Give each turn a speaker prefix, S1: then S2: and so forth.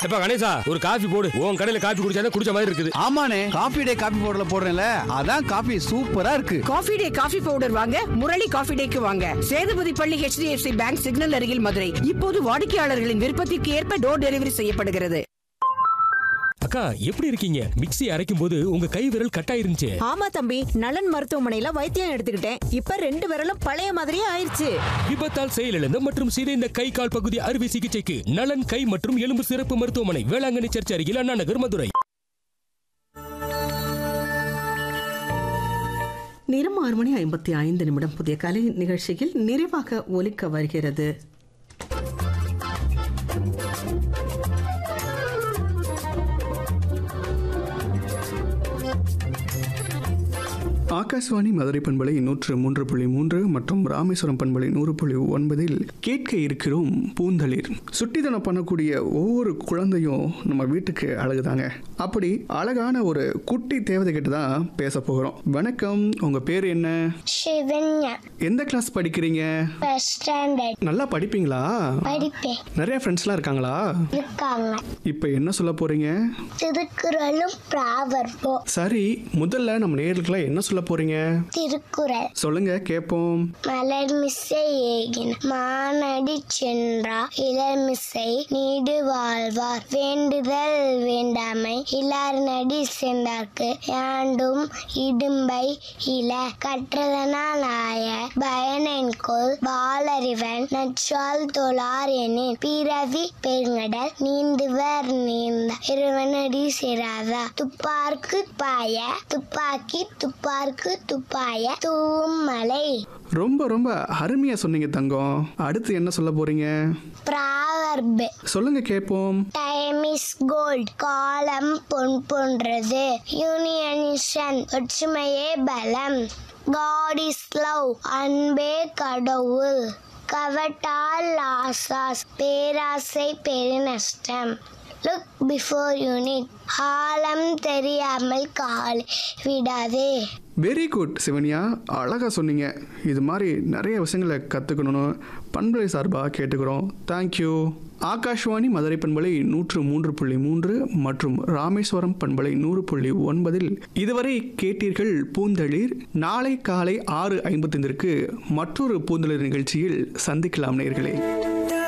S1: எப்ப கணேசா ஒரு காபி போடு. உன் கடையில காபி குடிச்சா குடிச்ச மாதிரி இருக்குது.
S2: ஆமாண்ணே, காபி டே காபி பவுடர்ல போடுறேன்ல, அதான் காபி சூப்பரா இருக்கு.
S3: காபி டே காபி பவுடர் வாங்க முரளி காபி டேக்கு வாங்க. சேதுபதி பள்ளி HDFC பேங்க் சிக்னல் அருகில் மதுரை. இப்போது வாடிக்கையாளர்களின் விருப்பத்திற்கு ஏற்ப டோர் டெலிவரி செய்யப்படுகிறது.
S1: அக்கா எப்படி இருக்கீங்க? மிக்ஸி அரைக்கும் போது உங்க கை விரல் கட்டாயிருந்துச்சு.
S4: ஆமா தம்பி, நலன் மருத்துவமனையில வைத்தியம் எடுத்துக்கிட்டேன். இப்ப 2 விரலும் பழைய மாதிரியே ஆயிருச்சு.
S1: விபத்தால் செயலிழந்த மற்றும் சிதைந்த கை கால் பகுதி அறுவை சிகிச்சைக்கு நலன் கை மற்றும் எலும்பு சிறப்பு மருத்துவமனை, வேளாங்கண்ணி சர்ச் அருகில், அண்ணா நகர், மதுரை.
S5: நேரம் 6:55 புதிய கலை நிகழ்ச்சியில் நிறைவாக ஒலிக்க வருகிறது.
S6: ஆகாஷ்வாணி மதுரை பண்பலை 103.3 மற்றும் ராமேஸ்வரம் பண்பலை 100.9 கேட்க இருக்கிறோம் பூந்தளிர். சுட்டித்தனம் பண்ணக்கூடிய ஒவ்வொரு குழந்தையும் நம்ம வீட்டுக்கு அழகுதாங்க. அப்படி அழகான ஒரு குட்டி தேவதை கிட்ட தான் பேச போகிறோம். வணக்கம், உங்க பேர் என்ன?
S7: சிவன்யா.
S6: எந்த கிளாஸ் படிக்கிறீங்க?
S7: First standard.
S6: நல்லா படிப்பீங்களா?
S7: படிப்பேன்.
S6: நிறைய ஃப்ரெண்ட்ஸ்லாம் இருக்காங்களா?
S7: இருக்காங்க.
S6: இப்போ என்ன சொல்ல போறீங்க?
S7: திருக்குறளும் ப்ராவர்பும்.
S6: சரி, முதல்ல நம்ம நேயர்களுக்கெல்லாம் என்ன சொல்ல போறீங்க?
S7: திருக்குறள்.
S6: சொல்லுங்க கேட்போம்.
S7: மலர்மிசை ஏகின மானடி சென்றா இளர்மிசை நீடு வாழ்வார் வேண்டுதல் வேண்டாமை இலார் நடி சென்றார்க்கு யாண்டும் இடும்பை இல கற்றதனால் ஆய பயனென்கொள் வாளறிவன் நற்றால் தொழார் எனின் பிறவி பெருங்கடல் நீந்துவர் நீந்த இருவனடி சேராதா துப்பார்க்கு பாய துப்பாக்கி துப்பார்க்கு துப்பாய தூவும் மலை.
S6: ரொம்ப ரொம்ப அருமையா சொன்னீங்க தங்கம். அடுத்து என்ன சொல்ல போறீங்க?
S7: ப்ராவர்ப்.
S6: சொல்லுங்க கேட்போம்.
S7: Time is gold. காலம் பொன் போன்றது. யூனியனிஷன். ஒற்றுமையே பலம். God is love. அன்பே கடவுள். கவட்டால் ஆசாஸ். பேராசை பெருநஷ்டம். Look before you need. ஆழம் தெரியாமல் கால் விடாதே.
S6: வெரி குட் சிவன்யா, அழகா சொன்னீங்க. இது மாதிரி நிறைய விஷயங்களை கற்றுக்கணும்னு பண்பலை சார்பாக கேட்டுக்கிறோம். தேங்க்யூ. ஆகாஷ்வாணி மதுரை பண்பலை 103.3 மற்றும் ராமேஸ்வரம் பண்பலை 100.9 இதுவரை கேட்டீர்கள் பூந்தளிர். நாளை காலை 6:55 மற்றொரு பூந்தளிர் நிகழ்ச்சியில் சந்திக்கலாம் நேயர்களே.